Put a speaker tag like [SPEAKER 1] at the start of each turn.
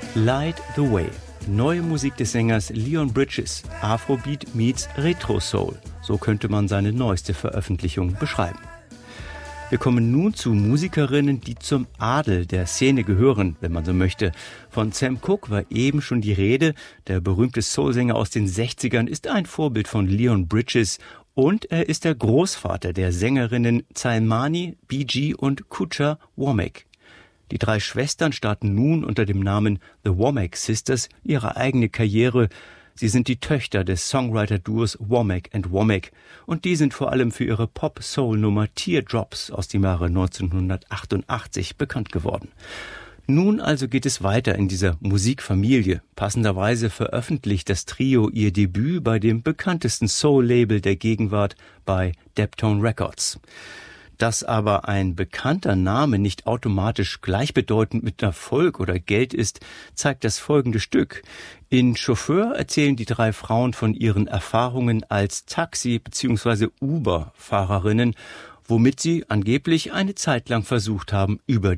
[SPEAKER 1] Light the Way. Neue Musik des Sängers Leon Bridges. Afrobeat meets Retro Soul. So könnte man seine neueste Veröffentlichung beschreiben. Wir kommen nun zu Musikerinnen, die zum Adel der Szene gehören, wenn man so möchte. Von Sam Cooke war eben schon die Rede. Der berühmte Soulsänger aus den 60ern ist ein Vorbild von Leon Bridges. Und er ist der Großvater der Sängerinnen Zailmani, Bee und Kucha Womack. Die drei Schwestern starten nun unter dem Namen The Womack Sisters ihre eigene Karriere. Sie sind die Töchter des Songwriter-Duos Womack & Womack und die sind vor allem für ihre Pop-Soul-Nummer Teardrops aus dem Jahre 1988 bekannt geworden. Nun also geht es weiter in dieser Musikfamilie. Passenderweise veröffentlicht das Trio ihr Debüt bei dem bekanntesten Soul-Label der Gegenwart, bei Deptone Records. Dass aber ein bekannter Name nicht automatisch gleichbedeutend mit Erfolg oder Geld ist, zeigt das folgende Stück. In Chauffeur erzählen die drei Frauen von ihren Erfahrungen als Taxi- bzw. Uber-Fahrerinnen, womit sie angeblich eine Zeit lang versucht haben, über